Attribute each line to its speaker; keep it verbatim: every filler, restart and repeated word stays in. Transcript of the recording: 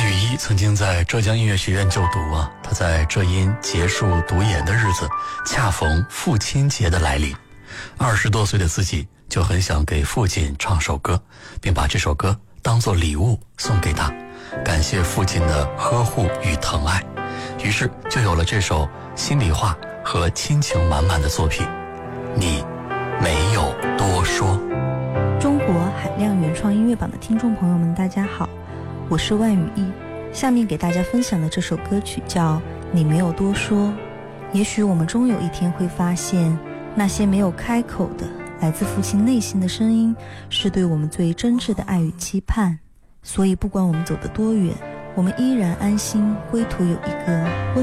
Speaker 1: 万雨一曾经在浙江音乐学院就读啊，他在浙音结束读研的日子，恰逢父亲节的来临。二十多岁的自己就很想给父亲唱首歌，并把这首歌当作礼物送给他，感谢父亲的呵护与疼爱。于是就有了这首心里话和亲情满满的作品。你没有多说。
Speaker 2: 中国海量原创音乐榜的听众朋友们，大家好，我是万雨一。下面给大家分享的这首歌曲叫《你没有多说》。也许我们终有一天会发现，那些没有开口的来自父亲内心的声音，是对我们最真挚的爱与期盼。所以不管我们走得多远，我们依然安心归途有一个温